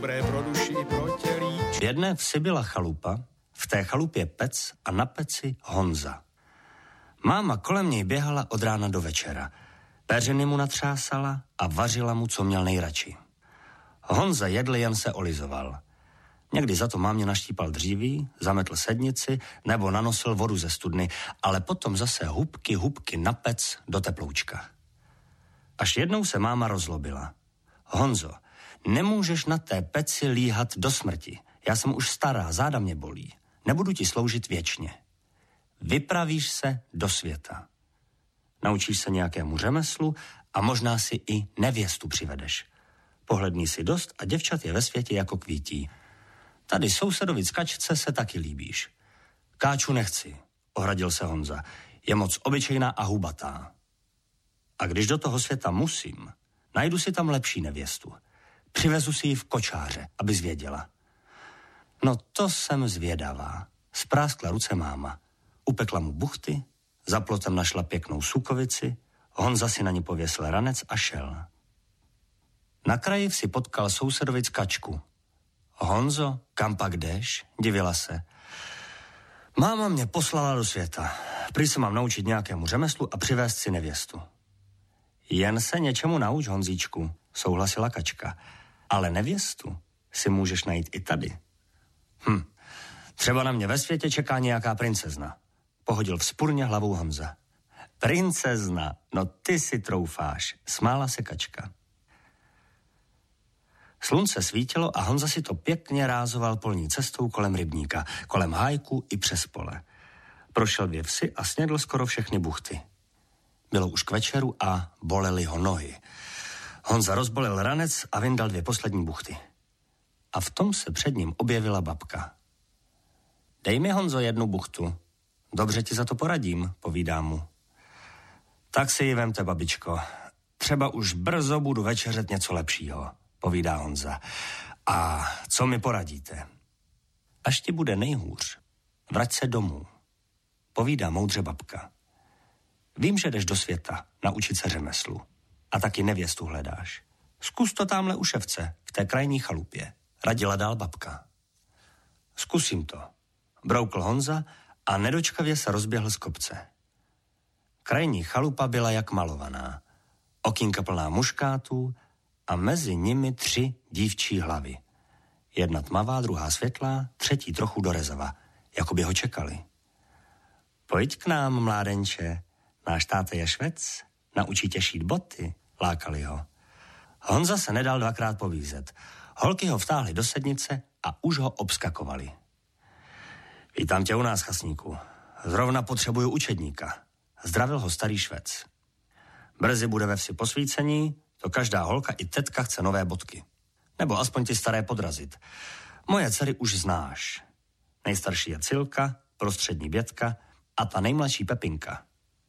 Dobré pro duši i pro tělí. V jedné vsi byla chalupa, v té chalupě pec a na peci Honza. Máma kolem něj běhala od rána do večera. Peřiny mu natřásala a vařila mu, co měl nejradši. Honza jedl, jen se olizoval. Někdy za to mámě naštípal dříví, zametl sednici nebo nanosil vodu ze studny, ale potom zase hubky na pec do teploučka. Až jednou se máma rozlobila. Honzo, nemůžeš na té peci líhat do smrti. Já jsem už stará, záda mě bolí. Nebudu ti sloužit věčně. Vypravíš se do světa. Naučíš se nějakému řemeslu a možná si i nevěstu přivedeš. Pohledni si dost a děvčat je ve světě jako kvítí. Tady sousedovi Kačce se taky líbíš. Káču nechci, ohradil se Honza. Je moc obyčejná a hubatá. A když do toho světa musím, najdu si tam lepší nevěstu. Přivezu si ji v kočáře, aby zvěděla. No to jsem zvědavá. Spráskla ruce máma. Upekla mu buchty, za plotem našla pěknou sukovici, Honza si na ní pověsil ranec a šel. Na kraji si potkal sousedovic Kačku. Honzo, kam pak jdeš? Divila se. Máma mě poslala do světa. Prý se mám naučit nějakému řemeslu a přivést si nevěstu. Jen se něčemu nauč, Honzíčku, souhlasila Kačka. Ale nevěstu si můžeš najít i tady. Třeba na mě ve světě čeká nějaká princezna. Pohodil vzpurně hlavou Honza. Princezna, no ty si troufáš, smála se Kačka. Slunce svítilo a Honza si to pěkně rázoval polní cestou kolem rybníka, kolem hájku i přes pole. Prošel 2 vsi a snědl skoro všechny buchty. Bylo už k večeru a bolely ho nohy. Honza rozbolel ranec a vyndal 2 poslední buchty. A v tom se před ním objevila babka. Dej mi, Honzo, 1 buchtu. Dobře ti za to poradím, povídá mu. Tak si ji vemte, babičko. Třeba už brzo budu večeřet něco lepšího, povídá Honza. A co mi poradíte? Až ti bude nejhůř, vrať se domů, povídá moudře babka. Vím, že jdeš do světa naučit se řemeslu a taky nevěstu hledáš. Zkus to tamhle u ševce, v té krajní chalupě, radila dál babka. Zkusím to, broukl Honza a nedočkavě se rozběhl z kopce. Krajní chalupa byla jak malovaná. Okýnka plná muškátů a mezi nimi 3 dívčí hlavy. Jedna tmavá, druhá světlá, třetí trochu dorezava, jako by ho čekali. Pojď k nám, mládenče, náš táta je švec, naučí tě šít boty, lákali ho. Honza se nedal 2krát povízet. Holky ho vtáhly do sednice a už ho obskakovali. Vítám tě u nás, chasníku. Zrovna potřebuju učedníka. Zdravil ho starý švec. Brzy bude ve vsi posvícení, to každá holka i tetka chce nové bodky. Nebo aspoň ty staré podrazit. Moje dcery už znáš. Nejstarší je Cilka, prostřední Bětka a ta nejmladší Pepinka.